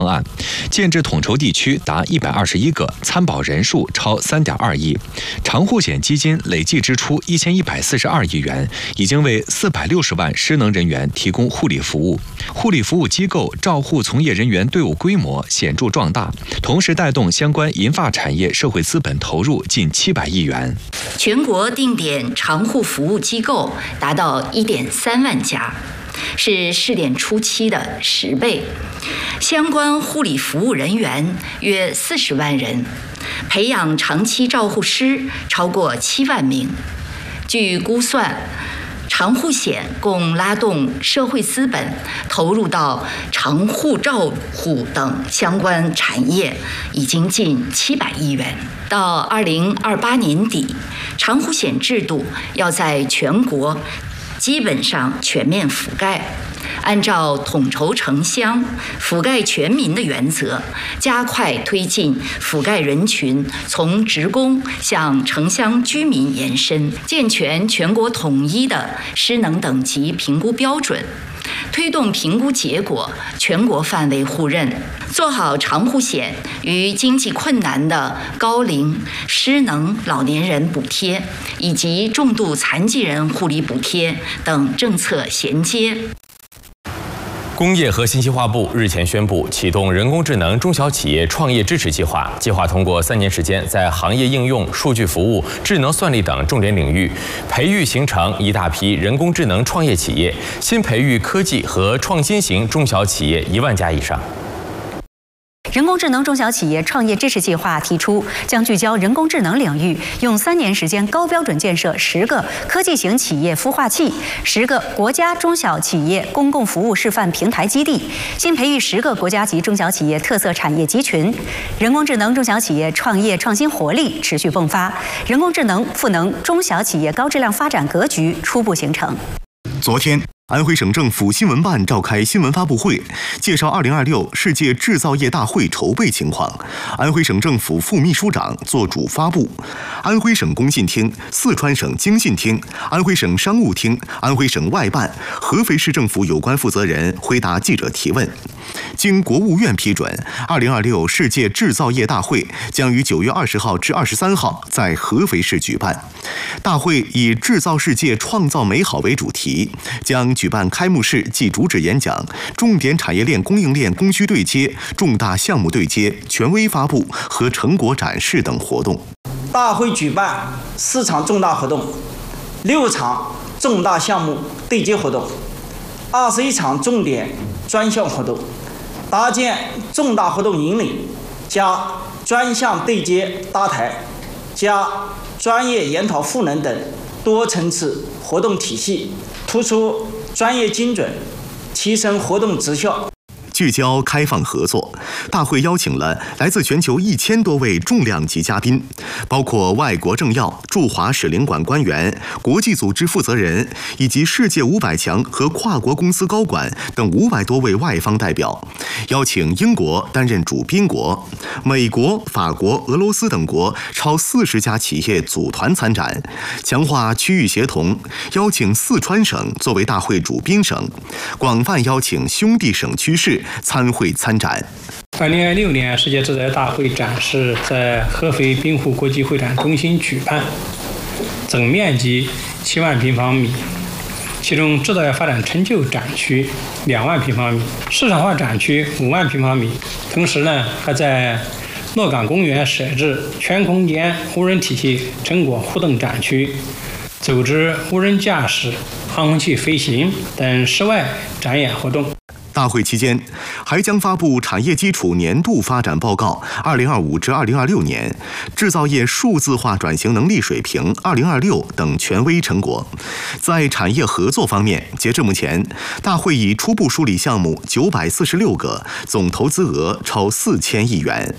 案，建制统筹地区达121个，参保人数超3.2亿。长护险基金累计支出1142亿元，已经为460万失能人员提供护理服务。护理服务机构照护从业人员队伍规模显著壮大，同时带动相关银发产业社会资本投入近700亿元。 全国定点长护服务机构达到1.3万家。是试点初期的10倍，相关护理服务人员约40万人，培养长期照护师超过7万名。据估算，长护险共拉动社会资本投入到长护照护等相关产业已经近700亿元。到2028年底，长护险制度要在全国基本上全面覆盖，按照统筹城乡、覆盖全民的原则，加快推进覆盖人群从职工向城乡居民延伸，健全全国统一的失能等级评估标准，推动评估结果全国范围互认，做好长护险与经济困难的高龄、失能老年人补贴以及重度残疾人护理补贴等政策衔接。 工业和信息化部日前宣布启动人工智能中小企业创业支持计划，计划通过3年时间，在行业应用、数据服务、智能算力等重点领域，培育形成一大批人工智能创业企业，新培育科技和创新型中小企业1万家以上。 人工智能中小企业创业支持计划提出，将聚焦人工智能领域，用3年时间高标准建设10个科技型企业孵化器，10个国家中小企业公共服务示范平台基地，新培育10个国家级中小企业特色产业集群。人工智能中小企业创业创新活力持续迸发，人工智能赋能中小企业高质量发展格局初步形成。 昨天，安徽省政府新闻办召开新闻发布会，介绍2026世界制造业大会筹备情况。安徽省政府副秘书长作主发布，安徽省工信厅、四川省经信厅、安徽省商务厅、安徽省外办、合肥市政府有关负责人回答记者提问。经国务院批准，2026世界制造业大会将于9月20号至23号在合肥市举办。大会以“制造世界，创造美好”为主题，将举办开幕式暨主旨演讲、重点产业链供应链供需对接、重大项目对接、权威发布和成果展示等活动。 大会举办4场重大活动，6场重大项目对接活动，21场重点专项活动，搭建重大活动引领加专项对接搭台加专业研讨赋能等多层次活动体系，突出专业精准，提升活动质效。 聚焦开放合作，大会邀请了来自全球1000多位重量级嘉宾，包括外国政要、驻华使领馆官员、国际组织负责人以及世界500强和跨国公司高管等500多位外方代表。邀请英国担任主宾国，美国、法国、俄罗斯等国超40家企业组团参展，强化区域协同。邀请四川省作为大会主宾省，广泛邀请兄弟省区市参会参展。 2026年世界制造业大会展示在合肥滨湖国际会展中心举办，总面积7万平方米，其中制造业发展成就展区2万平方米，市场化展区5万平方米。同时呢，还在诺岗公园设置全空间无人体系成果互动展区，组织无人驾驶航空器飞行等室外展演活动。 大会期间，还将发布产业基础年度发展报告2025至2026年、制造业数字化转型能力水平2026等权威成果。在产业合作方面，截至目前，大会已初步梳理项目946个，总投资额超4000亿元。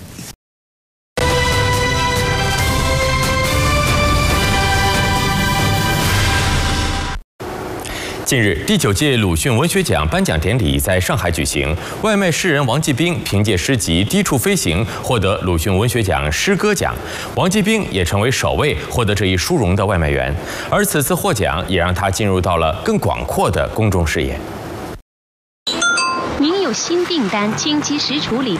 近日，第9届鲁迅文学奖颁奖典礼在上海举行。外卖诗人王继兵凭借诗集《低处飞行》获得鲁迅文学奖诗歌奖，王继兵也成为首位获得这一殊荣的外卖员。而此次获奖也让他进入到了更广阔的公众视野。 您有新订单，请及时处理。